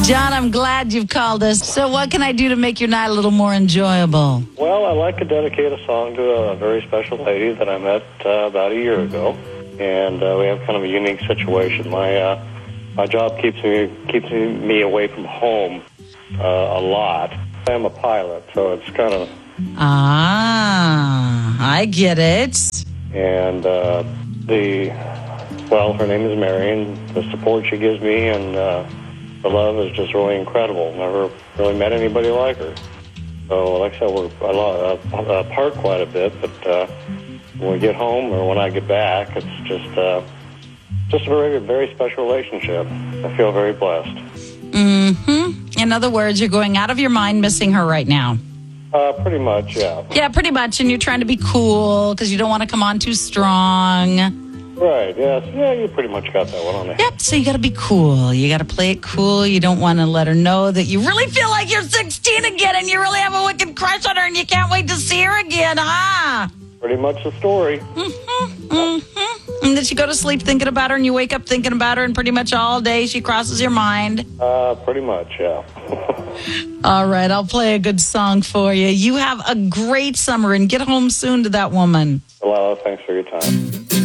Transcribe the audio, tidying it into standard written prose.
John, I'm glad you've called us. So what can I do to make your night a little more enjoyable? Well, I'd like to dedicate a song to a very special lady that I met about a year ago. And we have kind of a unique situation. My job keeps me away from home a lot. I'm a pilot, so it's kind of... I get it. And her name is Mary, and the support she gives me and the love is just really incredible. Never really met anybody like her. So, like I said, we're apart quite a bit, but when we get home or when I get back, it's just a very, very special relationship. I feel very blessed. Mm-hmm. In other words, you're going out of your mind missing her right now. Pretty much, yeah. Yeah, pretty much, and you're trying to be cool because you don't want to come on too strong. Right, yes. Yeah, you pretty much got that one on there. Yep, so you got to be cool. You got to play it cool. You don't want to let her know that you really feel like you're 16 again and you really have a wicked crush on her and you can't wait to see her again, huh? Pretty much the story. Mm-hmm, mm-hmm. And then you go to sleep thinking about her and you wake up thinking about her and pretty much all day she crosses your mind. Pretty much, yeah. All right, I'll play a good song for you. You have a great summer and get home soon to that woman. Well, thanks for your time.